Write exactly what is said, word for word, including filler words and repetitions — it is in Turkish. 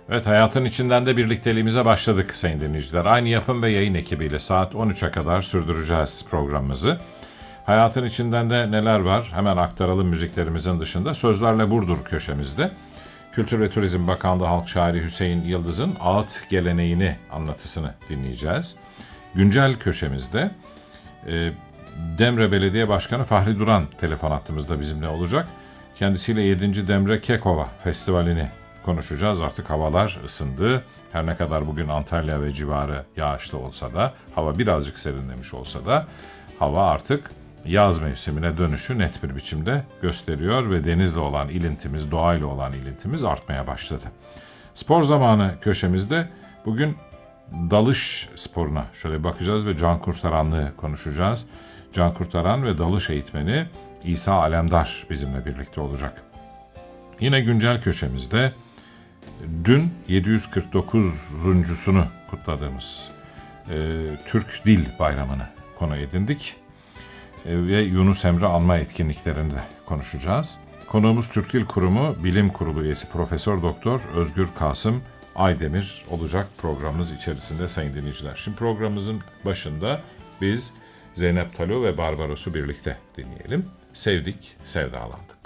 Evet, hayatın içinden de birlikteliğimize başladık sayın dinleyiciler. Aynı yapım ve yayın ekibiyle saat on üçe kadar sürdüreceğiz programımızı. Hayatın içinden de neler var? Hemen aktaralım müziklerimizin dışında. Sözlerle Burdur köşemizde. Kültür ve Turizm Bakanlığı Halk Şairi Hüseyin Yıldız'ın ağıt geleneğini anlatısını dinleyeceğiz. Güncel köşemizde e, Demre Belediye Başkanı Fahri Duran telefon hattımızda bizimle olacak. Kendisiyle yedinci Demre Kekova Festivali'ni konuşacağız. Artık havalar ısındı. Her ne kadar bugün Antalya ve civarı yağışlı olsa da, hava birazcık serinlemiş olsa da hava artık yaz mevsimine dönüşü net bir biçimde gösteriyor ve denizle olan ilintimiz, doğayla olan ilintimiz artmaya başladı. Spor zamanı köşemizde bugün dalış sporuna şöyle bakacağız ve can kurtaranlığı konuşacağız. Can kurtaran ve dalış eğitmeni İsa Alemdar bizimle birlikte olacak. Yine güncel köşemizde dün yedi yüz kırk dokuzuncusunu kutladığımız e, Türk Dil Bayramı'nı konu edindik. E, ve Yunus Emre anma etkinliklerinde konuşacağız. Konuğumuz Türk Dil Kurumu Bilim Kurulu üyesi Profesör Doktor Özgür Kasım Aydemir olacak programımız içerisinde sayın dinleyiciler. Şimdi programımızın başında biz Zeynep Talo ve Barbaros'u birlikte dinleyelim. Sevdik, sevdalandık.